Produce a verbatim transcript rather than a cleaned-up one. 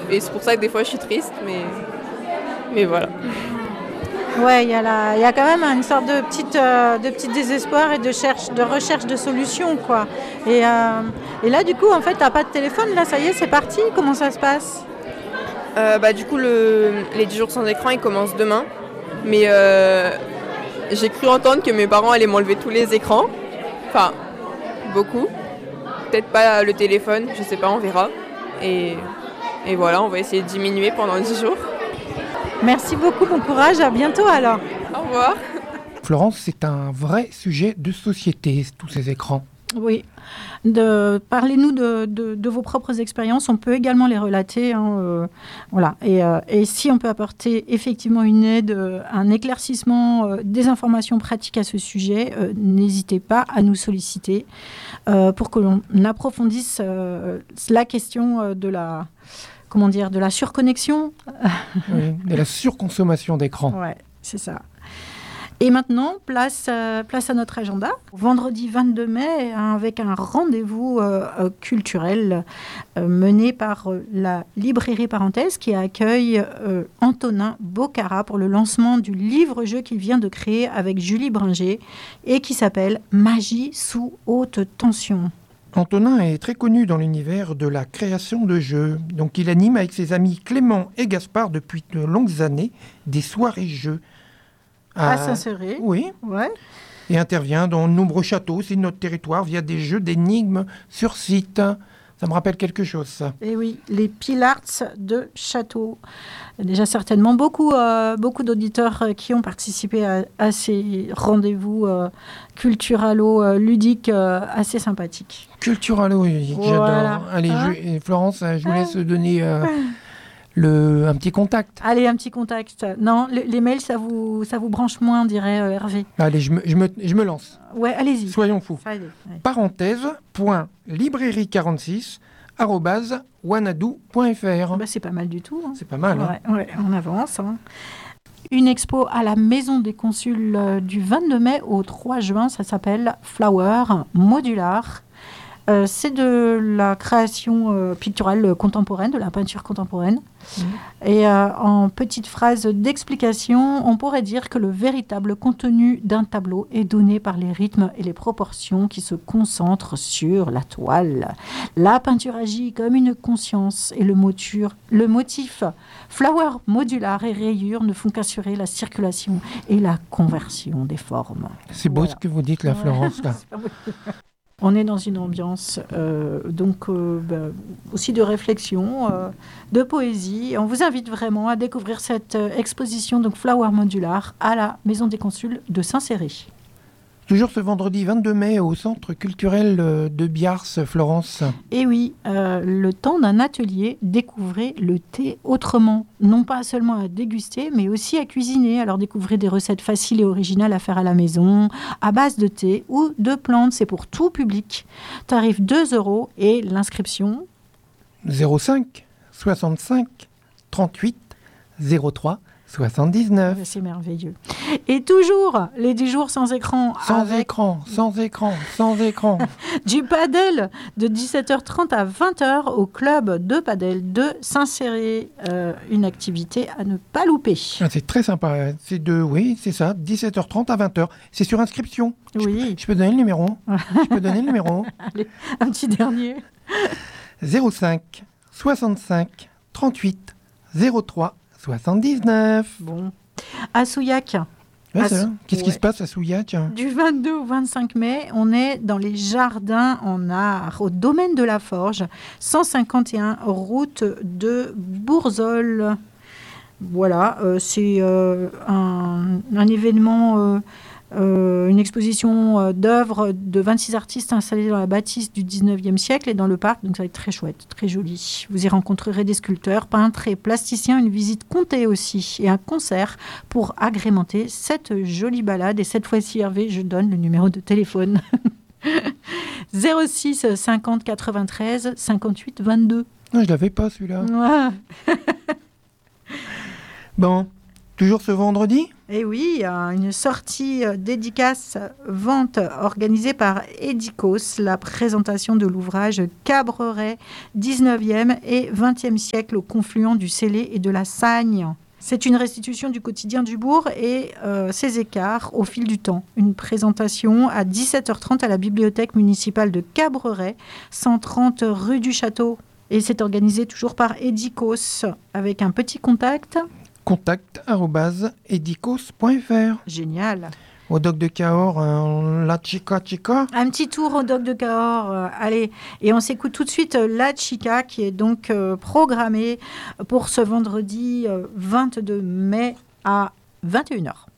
Et c'est pour ça que des fois je suis triste, mais, mais voilà. Ouais, il y a la, il y a quand même une sorte de petite, euh, de petit désespoir et de, cherche, de recherche de solutions, quoi. Et, euh, et là, du coup, en fait, t'as pas de téléphone, là, ça y est, c'est parti. Comment ça se passe ? Euh, bah, du coup, le, les dix jours sans écran, ils commencent demain. Mais euh, j'ai cru entendre que mes parents allaient m'enlever tous les écrans. Enfin, beaucoup. Peut-être pas le téléphone, je sais pas, on verra. Et, et voilà, on va essayer de diminuer pendant dix jours. Merci beaucoup, bon courage, à bientôt alors. Au revoir. Florence, c'est un vrai sujet de société, tous ces écrans. Oui. De, parlez-nous de, de, de vos propres expériences. On peut également les relater. Hein, euh, voilà. Et, euh, et si on peut apporter effectivement une aide, euh, un éclaircissement, euh, des informations pratiques à ce sujet, euh, n'hésitez pas à nous solliciter euh, pour que l'on approfondisse euh, la question euh, de la, comment dire, de la surconnexion. Oui, de la surconsommation d'écran. Ouais, c'est ça. Et maintenant, place, euh, place à notre agenda. Vendredi vingt-deux mai, hein, avec un rendez-vous euh, euh, culturel euh, mené par euh, la librairie Parenthèse qui accueille euh, Antonin Bocara pour le lancement du livre-jeu qu'il vient de créer avec Julie Bringer et qui s'appelle Magie sous haute tension. Antonin est très connu dans l'univers de la création de jeux. Donc il anime avec ses amis Clément et Gaspard depuis de longues années des soirées jeux. À Saint-Céré. Oui. Ouais. Et intervient dans de nombreux châteaux aussi de notre territoire via des jeux d'énigmes sur site. Ça me rappelle quelque chose, ça. Et oui, les Pilarts de Château. Il y a déjà certainement beaucoup, euh, beaucoup d'auditeurs qui ont participé à, à ces rendez-vous euh, culturalo-ludiques euh, assez sympathiques. Culturalo-ludiques, voilà. J'adore. Allez, hein je, Florence, je vous laisse donner euh, le, un petit contact. Allez, un petit contact. Non, le, les mails, ça vous, ça vous branche moins, dirait euh, Hervé. Allez, je me, je me, je me lance. Ouais, allez-y. Soyons fous. Allez, allez. Parenthèse, point, librairie quarante-six, arrobase, wanadoo point f r. Bah, c'est pas mal du tout. Hein. C'est pas mal. Ouais, hein. ouais, on avance. Hein. Une expo à la Maison des Consuls euh, du vingt-deux mai au trois juin. Ça s'appelle Flower Modular. Euh, c'est de la création euh, picturale contemporaine, de la peinture contemporaine. Mmh. Et euh, en petite phrase d'explication, on pourrait dire que le véritable contenu d'un tableau est donné par les rythmes et les proportions qui se concentrent sur la toile. La peinture agit comme une conscience et le, moture, le motif flower modular et rayures ne font qu'assurer la circulation et la conversion des formes. C'est beau voilà. Ce que vous dites là, Florence. Là. On est dans une ambiance euh, donc euh, bah, aussi de réflexion, euh, de poésie. On vous invite vraiment à découvrir cette euh, exposition donc Flower Modular à la Maison des Consuls de Saint-Céré. Toujours ce vendredi vingt-deux mai au Centre culturel de Biars, Florence. Et oui, euh, le temps d'un atelier, découvrez le thé autrement. Non pas seulement à déguster, mais aussi à cuisiner. Alors découvrez des recettes faciles et originales à faire à la maison, à base de thé ou de plantes. C'est pour tout public. Tarif deux euros et l'inscription zéro cinq soixante-cinq trente-huit zéro trois soixante-dix-neuf. C'est merveilleux. Et toujours les dix jours sans écran. Sans avec écran, sans écran, sans écran. Du padel de dix-sept heures trente à vingt heures au club de padel de Saint-Céré. Euh, une activité à ne pas louper. Ah, c'est très sympa. C'est de, oui, c'est ça, dix-sept heures trente à vingt heures. C'est sur inscription. Oui. Je, je peux donner le numéro. Je peux donner le numéro. Allez, un petit dernier. zéro cinq soixante-cinq trente-huit zéro trois soixante-dix-neuf. Bon. À Souillac. Ouais, à ça, Sou... Qu'est-ce ouais. qui se passe à Souillac ? Du vingt-deux au vingt-cinq mai, on est dans les jardins en art, au domaine de la Forge, cent cinquante et un route de Bourzol. Voilà, euh, c'est euh, un, un événement, euh, euh, une exposition euh, d'œuvres de vingt-six artistes installés dans la bâtisse du dix-neuvième siècle et dans le parc, donc ça va être très chouette, très joli. Vous y rencontrerez des sculpteurs, peintres et plasticiens, une visite comptée aussi et un concert pour agrémenter cette jolie balade. Et cette fois-ci, Hervé, je donne le numéro de téléphone. zéro six cinquante quatre-vingt-treize cinquante-huit vingt-deux. Non, je l'avais pas celui-là. Ouais. Bon, Toujours ce vendredi ? Et oui, il y a une sortie euh, dédicace vente organisée par Edikos, la présentation de l'ouvrage Cabreret, dix-neuvième et vingtième siècle au confluent du Célé et de la Sagne. C'est une restitution du quotidien du bourg et euh, ses écarts au fil du temps. Une présentation à dix-sept heures trente à la bibliothèque municipale de Cabreret, cent trente rue du Château. Et c'est organisé toujours par Edikos avec un petit contact. Contact arobase edikos point f r. Génial. Au doc de Cahors, euh, la chica chica. Un petit tour au doc de Cahors. euh, allez, et on s'écoute tout de suite euh, La Chica qui est donc euh, programmée pour ce vendredi euh, vingt-deux mai à vingt et une heures.